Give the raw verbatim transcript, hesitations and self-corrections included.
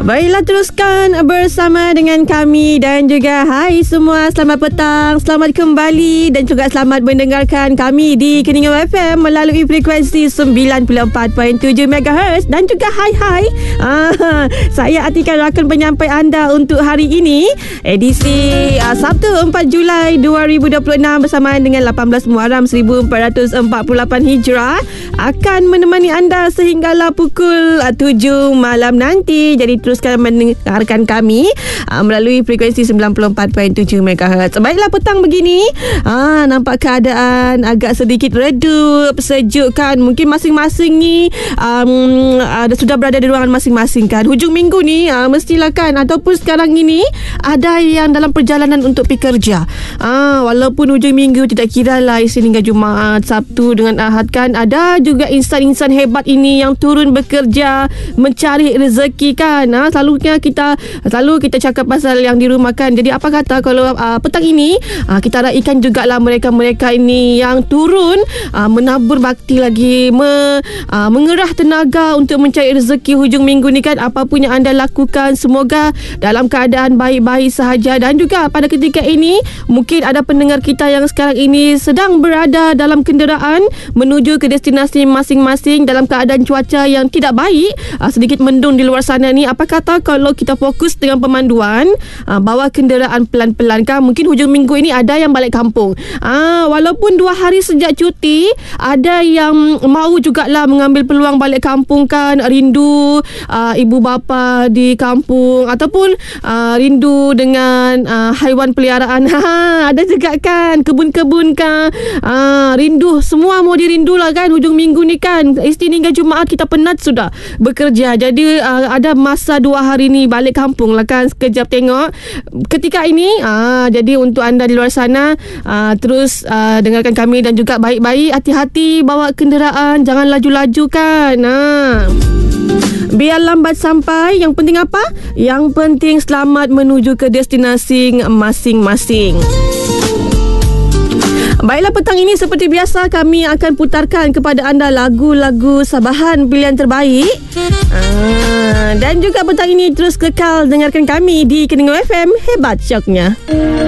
Baiklah, teruskan bersama dengan kami dan juga hai semua, selamat petang, selamat kembali dan juga selamat mendengarkan kami di Keningau F M melalui frekuensi sembilan puluh empat perpuluhan tujuh megahertz dan juga hai hai. Ah, saya Atika rakan penyampai anda untuk hari ini, edisi uh, Sabtu empat Julai dua ribu dua puluh enam bersamaan dengan lapan belas Muharram seribu empat ratus empat puluh lapan Hijrah, akan menemani anda sehinggalah pukul uh, tujuh malam nanti. Jadi teruskan mendengarkan kami uh, melalui frekuensi sembilan puluh empat perpuluhan tujuh megahertz. Baiklah, petang begini, ah, nampak keadaan agak sedikit redup, sejuk kan. Mungkin masing-masing ni um, uh, sudah berada di ruangan masing-masing kan. Hujung minggu ni uh, mestilah kan, ataupun sekarang ini ada yang dalam perjalanan untuk pergi kerja. Ah, walaupun hujung minggu, tidak kira lah Isnin hingga Jumaat, Sabtu dengan Ahad kan. Ada juga insan-insan hebat ini yang turun bekerja mencari rezeki kan. Ha, selalunya kita selalu kita cakap pasal yang di rumah kan. Jadi apa kata kalau uh, petang ini uh, kita raikan jugalah mereka-mereka ini yang turun uh, menabur bakti lagi, me, uh, mengerah tenaga untuk mencari rezeki hujung minggu ni kan. Apa pun yang anda lakukan, semoga dalam keadaan baik-baik sahaja. Dan juga pada ketika ini mungkin ada pendengar kita yang sekarang ini sedang berada dalam kenderaan menuju ke destinasi masing-masing dalam keadaan cuaca yang tidak baik, uh, sedikit mendung di luar sana ni. Apa kata kalau kita fokus dengan pemanduan, uh, bawa kenderaan pelan-pelan kan. Mungkin hujung minggu ini ada yang balik kampung, uh, walaupun dua hari sejak cuti, ada yang mau jugalah mengambil peluang balik kampung kan. Rindu uh, ibu bapa di kampung, ataupun uh, rindu dengan uh, haiwan peliharaan. Ha, ada juga kan, kebun-kebun kan. uh, Rindu, semua mau dirindu lah kan hujung minggu ni kan. Isnin hingga Jumaat kita penat sudah bekerja. Jadi uh, ada masa dua hari ni balik kampung lah kan. Sekejap tengok ketika ini. uh, Jadi untuk anda di luar sana, uh, terus uh, dengarkan kami dan juga baik-baik, hati-hati bawa kenderaan, jangan laju-laju kan. uh. Biar lambat sampai. Yang penting apa? Yang penting selamat menuju ke destinasi masing-masing. Baiklah, petang ini seperti biasa kami akan putarkan kepada anda lagu-lagu Sabahan pilihan terbaik. Ah, dan juga petang ini terus kekal dengarkan kami di Keningau F M, hebat syoknya.